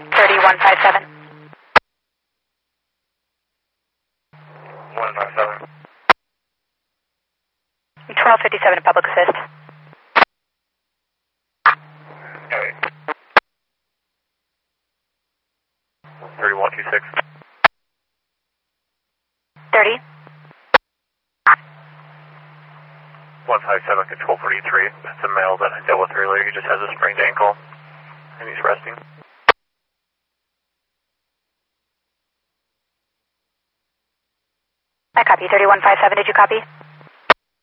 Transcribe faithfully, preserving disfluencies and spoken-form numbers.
thirty-one five seven. one five seven. twelve fifty-seven public assist. Okay. thirty-one twenty-six. thirty. one five seven, control forty-three. That's a male that I dealt with earlier. He just has a sprained ankle, and he's resting. I copy. thirty-one five seven, did you copy?